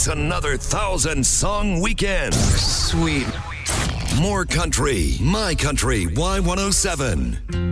It's another 1,000-song weekend. Sweet. More country. My Country Y107.